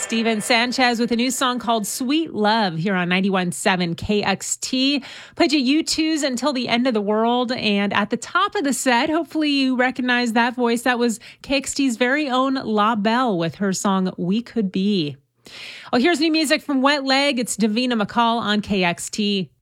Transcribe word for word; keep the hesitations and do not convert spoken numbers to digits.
Steven Sanchez with a new song called Sweet Love here on ninety-one point seven K X T. Played you U two's Until the End of the World. And at the top of the set, hopefully you recognize that voice. That was K X T's very own La Belle with her song We Could Be. Oh, here's new music from Wet Leg. It's Davina McCall on K X T.